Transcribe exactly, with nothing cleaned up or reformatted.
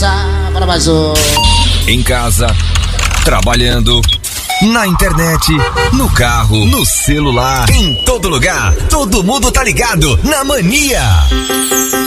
casa para mais um. Em casa, trabalhando, na internet, no carro, no celular, em todo lugar, todo mundo tá ligado na Mania.